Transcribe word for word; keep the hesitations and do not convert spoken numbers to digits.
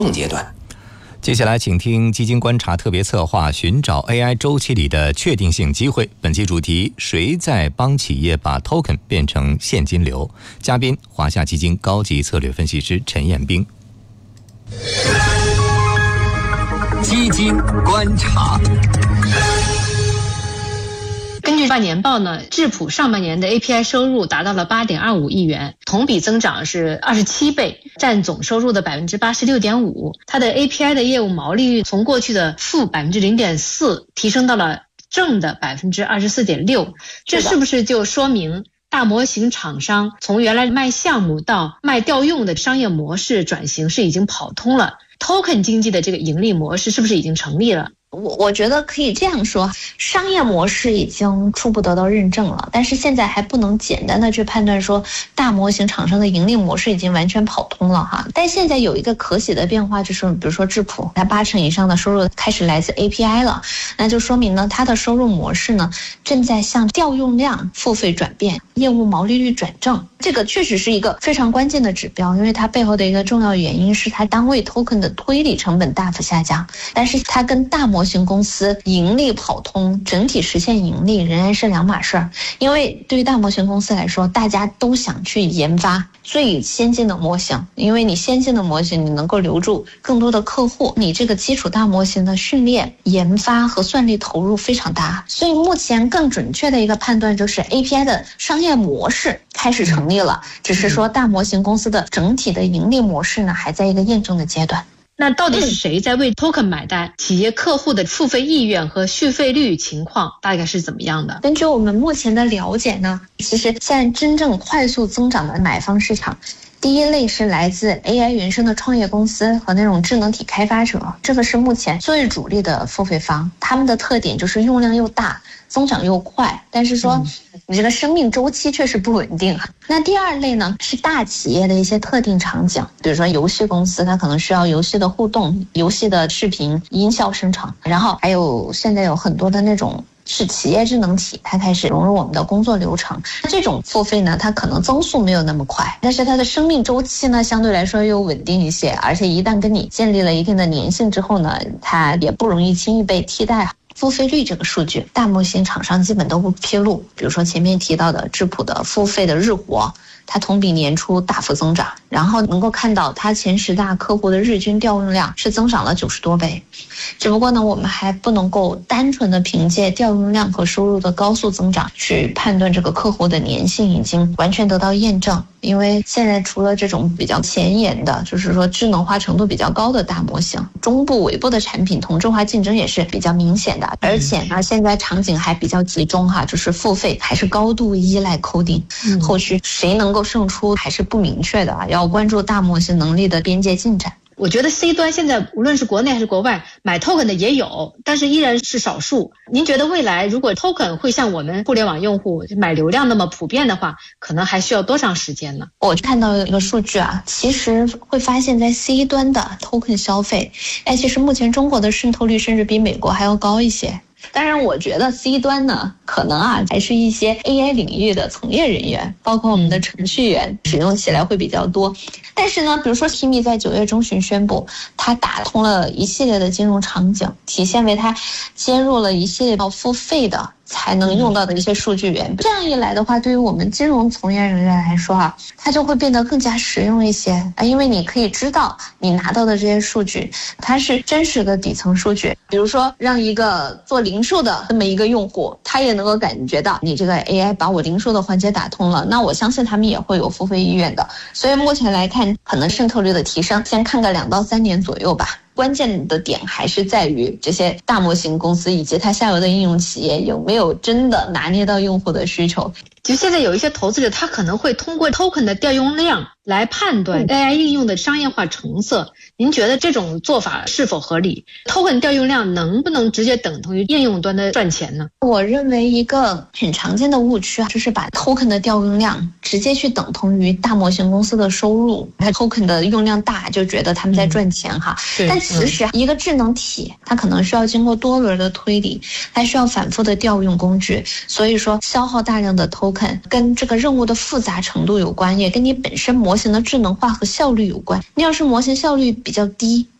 阶段。 接下来请听基金观察特别策划寻找 A I 周期里的确定性机会，本期主题谁在帮企业把 token 变成现金流，嘉宾华夏基金高级策略分析师陈彦兵。 基金观察。 根据半年报呢，智普上半年的 A P I 收入达到了 八点二五亿元，同比增长是二十七倍，占总收入的 百分之八十六点五。它的 A P I 的业务毛利率从过去的负 百分之零点四 提升到了正的 百分之二十四点六。 这是不是就说明大模型厂商从原来卖项目到卖调用的商业模式转型是已经跑通了？ token 经济的这个盈利模式是不是已经成立了？ 我我觉得可以这样说，商业模式已经初步得到认证了，但是现在还不能简单的去判断说大模型厂商的盈利模式已经完全跑通了哈。但现在有一个可喜的变化，就是比如说智普，它八成以上的收入开始来自 A P I 了，那就说明呢，它的收入模式呢正在向调用量付费转变，业务毛利率转正。这个确实是一个非常关键的指标，因为它背后的一个重要原因是它单位 token 的推理成本大幅下降，但是它跟大模型公司盈利跑通，整体实现盈利仍然是两码事儿。因为对于大模型公司来说，大家都想去研发最先进的模型，因为你先进的模型你能够留住更多的客户，你这个基础大模型的训练、研发和算力投入非常大。所以目前更准确的一个判断就是 A P I 的商业模式开始成立了，只是说大模型公司的整体的盈利模式呢还在一个验证的阶段。 那到底是谁在为 token 买单？企业客户的付费意愿和续费率情况大概是怎么样的？ 根据我们目前的了解呢，其实现在真正快速增长的买方市场，第一类是来自 A I 原生的创业公司和那种智能体开发者，这个是目前最主力的付费方，他们的特点就是用量又大，增长又快，但是说你这个生命周期确实不稳定。那第二类呢是大企业的一些特定场景，比如说游戏公司，它可能需要游戏的互动、游戏的视频、音效生成，然后还有现在有很多的那种是企业智能体，它开始融入我们的工作流程。这种付费呢，它可能增速没有那么快，但是它的生命周期呢相对来说又稳定一些，而且一旦跟你建立了一定的粘性之后呢，它也不容易轻易被替代。付费率这个数据，大模型厂商基本都不披露，比如说前面提到的智普的付费的日活，它同比年初大幅增长，然后能够看到它前十大客户的日均调用量是增长了九十多倍。只不过呢，我们还不能够单纯的凭借调用量和收入的高速增长去判断这个客户的粘性已经完全得到验证。因为现在除了这种比较前沿的，就是说智能化程度比较高的大模型，中部尾部的产品同质化竞争也是比较明显的，而且呢现在场景还比较集中哈，就是付费还是高度依赖 coding， 后续谁能够胜出还是不明确的啊，要关注大模型能力的边界进展。 我觉得 C 端现在无论是国内还是国外买 token 的也有，但是依然是少数。您觉得未来如果 token 会像我们互联网用户买流量那么普遍的话，可能还需要多长时间呢？ 我看到一个数据啊，其实会发现在 C 端的 token 消费，哎，其实目前中国的渗透率甚至比美国还要高一些。当然我觉得 C 端呢可能啊还是一些 A I 领域的从业人员，包括我们的程序员使用起来会比较多。但是呢比如说 T M I 在九月中旬宣布它打通了一系列的金融场景，体现为它接入了一系列要付费的才能用到的一些数据源。这样一来的话，对于我们金融从业人员来说啊，它就会变得更加实用一些啊，因为你可以知道你拿到的这些数据它是真实的底层数据。比如说让一个做零售的这么一个用户，他也能够感觉到你这个 A I 把我零售的环节打通了，那我相信他们也会有付费意愿的。所以目前来看，可能渗透率的提升先看个两到三年左右吧。关键的点还是在于这些大模型公司以及它下游的应用企业有没有真的拿捏到用户的需求。 其实现在有一些投资者他可能会通过 token 的调用量来判断 A I 应用的商业化成色，您觉得这种做法是否合理？ token 调用量能不能直接等同于应用端的赚钱呢？ 我认为一个很常见的误区就是把 token 的调用量直接去等同于大模型公司的收入， token 的用量大就觉得他们在赚钱哈、嗯、但其实一个智能体它可能需要经过多轮的推理，它需要反复的调用工具，所以说消耗大量的 token token 跟这个任务的复杂程度有关，也跟你本身模型的智能化和效率有关。你要是模型效率比较低，